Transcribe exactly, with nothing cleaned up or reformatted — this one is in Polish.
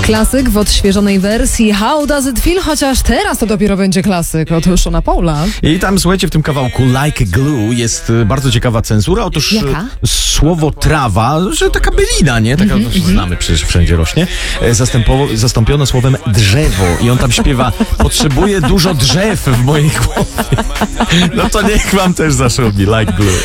Klasyk w odświeżonej wersji How Does It Feel, chociaż teraz to dopiero będzie klasyk. Otóż Shona Paula. I tam, słuchajcie, w tym kawałku Like Glue jest bardzo ciekawa cenzura. Otóż Jaka? słowo trawa, że taka bylina, nie? Taka mm-hmm. znamy, przecież wszędzie rośnie. Zastępowo, zastąpiono słowem drzewo. I on tam śpiewa: potrzebuję dużo drzew w mojej głowie. No to niech wam też zaszobi Like Glue.